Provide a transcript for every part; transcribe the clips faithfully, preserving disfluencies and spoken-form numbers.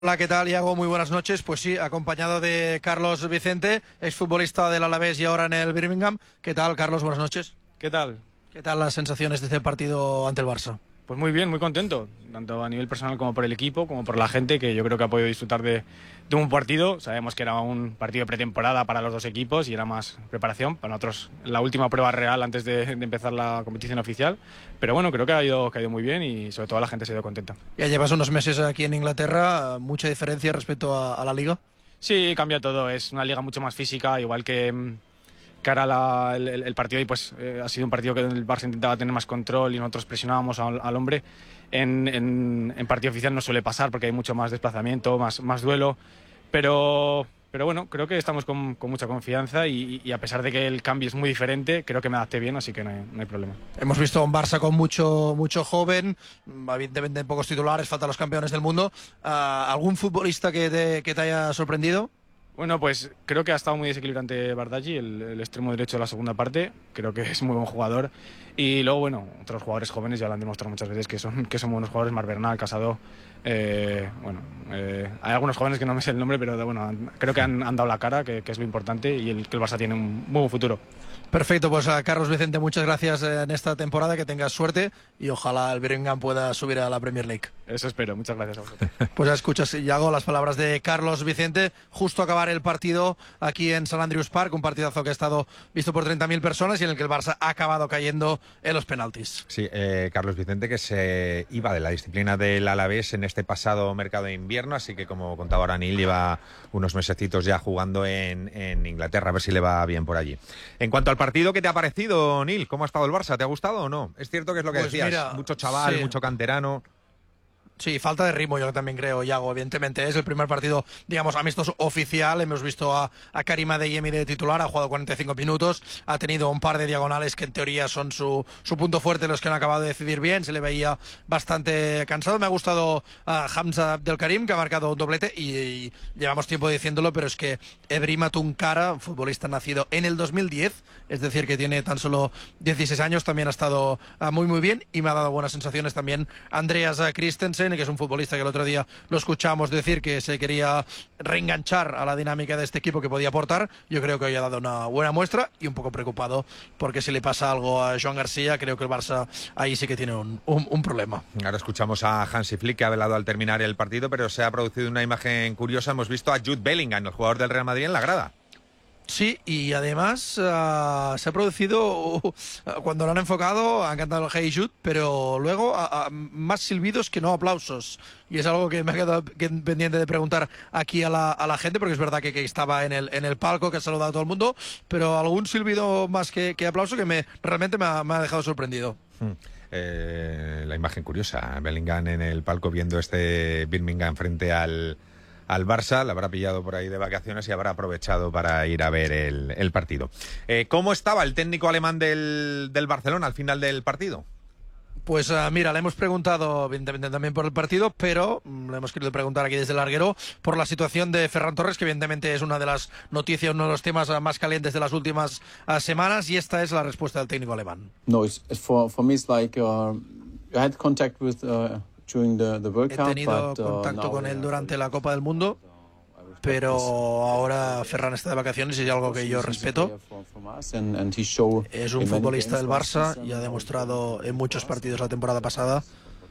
Hola, ¿qué tal, Iago? Muy buenas noches. Pues sí, acompañado de Carlos Vicente, exfutbolista del Alavés y ahora en el Birmingham. ¿Qué tal, Carlos? Buenas noches. ¿Qué tal? ¿Qué tal las sensaciones de este partido ante el Barça? Pues muy bien, muy contento, tanto a nivel personal como por el equipo, como por la gente, que yo creo que ha podido disfrutar de, de un partido. Sabemos que era un partido de pretemporada para los dos equipos y era más preparación. Para nosotros la última prueba real antes de, de empezar la competición oficial. Pero bueno, creo que ha, ido, que ha ido muy bien y sobre todo la gente se ha ido contenta. Ya llevas unos meses aquí en Inglaterra, mucha diferencia respecto a, a la Liga. Sí, cambia todo, es una liga mucho más física, igual que... cara la, el, el partido y pues eh, ha sido un partido que el Barça intentaba tener más control y nosotros presionábamos al, al hombre. En, en, en partido oficial no suele pasar porque hay mucho más desplazamiento, más, más duelo, pero, pero bueno, creo que estamos con, con mucha confianza y, y a pesar de que el cambio es muy diferente, creo que me adapté bien, así que no hay, no hay problema. Hemos visto un Barça con mucho, mucho joven, evidentemente pocos titulares, faltan los campeones del mundo. Uh, ¿Algún futbolista que te, que te haya sorprendido? Bueno, pues creo que ha estado muy desequilibrante Bardghji, el, el extremo derecho de la segunda parte. Creo que es muy buen jugador. Y luego, bueno, otros jugadores jóvenes ya lo han demostrado muchas veces que son, que son buenos jugadores. Mar Bernal, Casado. Eh, bueno, eh, hay algunos jóvenes que no me sé el nombre, pero bueno, creo que han, han dado la cara, que, que es lo importante, y el, que el Barça tiene un muy buen futuro. Perfecto, pues a Carlos Vicente, muchas gracias en esta temporada, que tengas suerte y ojalá el Birmingham pueda subir a la Premier League. Eso espero, muchas gracias a vosotros. Pues ya escuchas, Iago, las palabras de Carlos Vicente, justo a acabar el partido aquí en St Andrews Park, un partidazo que ha estado visto por treinta mil personas y en el que el Barça ha acabado cayendo en los penaltis. Sí, eh, Carlos Vicente, que se iba de la disciplina del Alavés en este pasado mercado de invierno, así que como contaba ahora Neil, lleva unos mesecitos ya jugando en, en Inglaterra, a ver si le va bien por allí. En cuanto al partido, ¿qué te ha parecido, Neil? ¿Cómo ha estado el Barça? ¿Te ha gustado o no? Es cierto que es lo que Pues decías, mira, mucho chaval, sí. mucho canterano. Sí, falta de ritmo, yo también creo, Iago. Evidentemente es el primer partido, digamos, amistoso oficial. Hemos visto a, a Karim Adeyemi de titular, ha jugado cuarenta y cinco minutos, ha tenido un par de diagonales que en teoría son su, su punto fuerte, los que han acabado de decidir bien. Se le veía bastante cansado. Me ha gustado a Hamza Abdelkarim, que ha marcado un doblete, y, y llevamos tiempo diciéndolo, pero es que Ebrima Tunkara, futbolista nacido en el dos mil diez, es decir, que tiene tan solo dieciséis años, también ha estado uh, muy, muy bien, y me ha dado buenas sensaciones también Andreas uh, Christensen, que es un futbolista que el otro día lo escuchamos decir que se quería reenganchar a la dinámica de este equipo, que podía aportar. Yo creo que hoy ha dado una buena muestra, y un poco preocupado porque si le pasa algo a Joan García, creo que el Barça ahí sí que tiene un, un, un problema. Ahora escuchamos a Hansi Flick, que ha velado al terminar el partido, pero se ha producido una imagen curiosa. Hemos visto a Jude Bellingham, el jugador del Real Madrid, en la grada. Sí, y además uh, se ha producido, uh, cuando lo han enfocado, han cantado el Hey Jude, pero luego uh, uh, más silbidos que no aplausos. Y es algo que me ha quedado pendiente de preguntar aquí a la, a la gente, porque es verdad que, que estaba en el, en el palco, que ha saludado a todo el mundo, pero algún silbido más que, que aplauso que me realmente me ha, me ha dejado sorprendido. Hmm. Eh, la imagen curiosa, Bellingham en el palco viendo este Birmingham frente al... al Barça, la habrá pillado por ahí de vacaciones y habrá aprovechado para ir a ver el, el partido. Eh, ¿Cómo estaba el técnico alemán del, del Barcelona al final del partido? Pues uh, mira, le hemos preguntado evidentemente también por el partido, pero mm, le hemos querido preguntar aquí desde el larguero por la situación de Ferran Torres, que evidentemente es una de las noticias, uno de los temas uh, más calientes de las últimas uh, semanas, y esta es la respuesta del técnico alemán. No, it's, for, for me it's like uh, I had contact with uh... The, the World He Cup, tenido but, uh, contacto con él durante la Copa del Mundo, pero ahora Ferran está de vacaciones y es algo que yo respeto. Es un futbolista del Barça y ha demostrado en muchos partidos la temporada pasada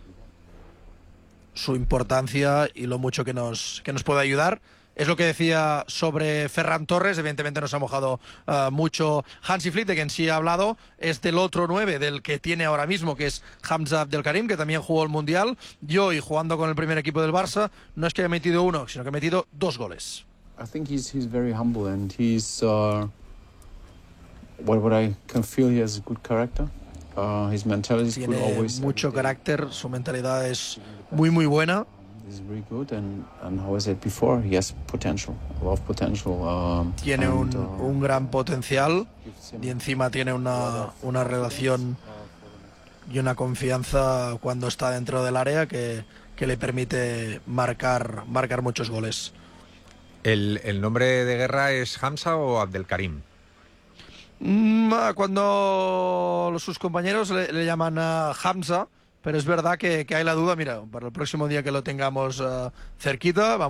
su importancia y lo mucho que nos, que nos puede ayudar. Es lo que decía sobre Ferran Torres. Evidentemente nos ha mojado uh, mucho Hansi Flick, de quien sí ha hablado es del otro nueve, del que tiene ahora mismo, que es Hamza Abdelkarim, que también jugó el Mundial. Yo, y jugando con el primer equipo del Barça, no es que haya metido uno, sino que ha metido dos goles. I think he's he's very humble and he's uh, what what I can feel he has a good character. Uh, his mentality is good always. Tiene mucho carácter, su mentalidad es muy muy buena. Is very good and and how I said before, he has potential, a lot of potential. Um, tiene and, un, uh, un gran potencial y encima tiene una, una relación y una confianza cuando está dentro del área que, que le permite marcar, marcar muchos goles. ¿El, el nombre de guerra es Hamza o Abdelkarim? Mm, cuando sus compañeros le, le llaman a Hamza, pero es verdad que, que hay la duda. Mira, para el próximo día que lo tengamos uh, cerquita, vamos